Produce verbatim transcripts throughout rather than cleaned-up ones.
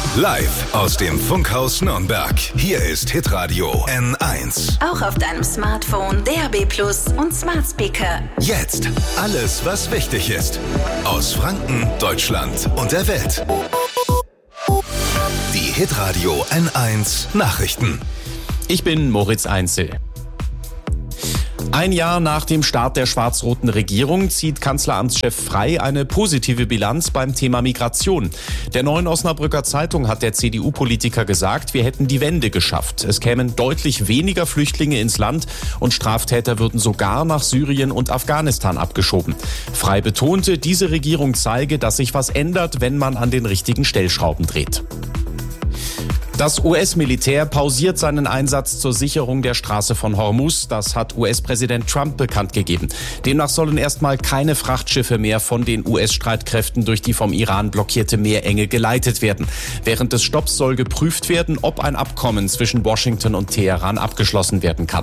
Live aus dem Funkhaus Nürnberg. Hier ist Hitradio N eins. Auch auf deinem Smartphone, D A B Plus und Smart Speaker. Jetzt alles, was wichtig ist. Aus Franken, Deutschland und der Welt. Die Hitradio N eins Nachrichten. Ich bin Moritz Einzel. Ein Jahr nach dem Start der schwarz-roten Regierung zieht Kanzleramtschef Frey eine positive Bilanz beim Thema Migration. Der Neuen Osnabrücker Zeitung hat der C D U-Politiker gesagt, wir hätten die Wende geschafft. Es kämen deutlich weniger Flüchtlinge ins Land und Straftäter würden sogar nach Syrien und Afghanistan abgeschoben. Frey betonte, diese Regierung zeige, dass sich was ändert, wenn man an den richtigen Stellschrauben dreht. Das U S-Militär pausiert seinen Einsatz zur Sicherung der Straße von Hormuz. Das hat U S-Präsident Trump bekannt gegeben. Demnach sollen erstmal keine Frachtschiffe mehr von den U S-Streitkräften durch die vom Iran blockierte Meerenge geleitet werden. Während des Stopps soll geprüft werden, ob ein Abkommen zwischen Washington und Teheran abgeschlossen werden kann.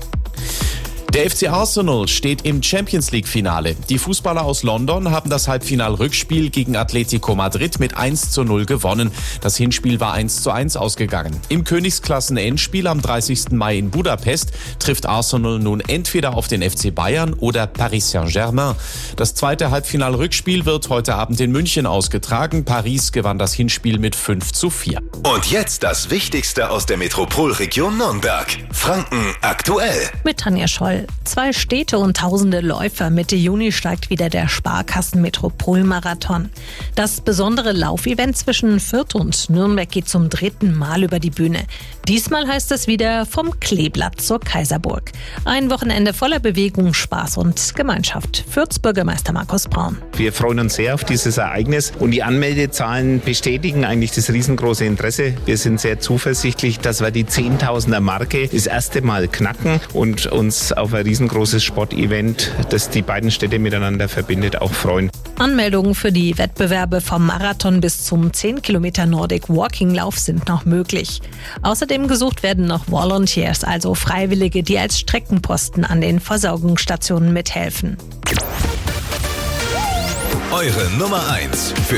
Der F C Arsenal steht im Champions-League-Finale. Die Fußballer aus London haben das Halbfinal-Rückspiel gegen Atletico Madrid mit eins zu null gewonnen. Das Hinspiel war eins zu eins ausgegangen. Im Königsklassen-Endspiel am dreißigsten Mai in Budapest trifft Arsenal nun entweder auf den F C Bayern oder Paris Saint-Germain. Das zweite Halbfinal-Rückspiel wird heute Abend in München ausgetragen. Paris gewann das Hinspiel mit fünf zu vier. Und jetzt das Wichtigste aus der Metropolregion Nürnberg. Franken aktuell. Mit Tanja Scholl. Zwei Städte und tausende Läufer. Mitte Juni steigt wieder der Sparkassen-Metropol-Marathon. Das besondere Laufevent zwischen Fürth und Nürnberg geht zum dritten Mal über die Bühne. Diesmal heißt es wieder vom Kleeblatt zur Kaiserburg. Ein Wochenende voller Bewegung, Spaß und Gemeinschaft. Fürths Bürgermeister Markus Braun. Wir freuen uns sehr auf dieses Ereignis und die Anmeldezahlen bestätigen eigentlich das riesengroße Interesse. Wir sind sehr zuversichtlich, dass wir die Zehntausender-Marke das erste Mal knacken und uns auf ein riesengroßes Sportevent, das die beiden Städte miteinander verbindet, auch freuen. Anmeldungen für die Wettbewerbe vom Marathon bis zum zehn Kilometer Nordic Walking Lauf sind noch möglich. Außerdem gesucht werden noch Volunteers, also Freiwillige, die als Streckenposten an den Versorgungsstationen mithelfen. Eure Nummer eins für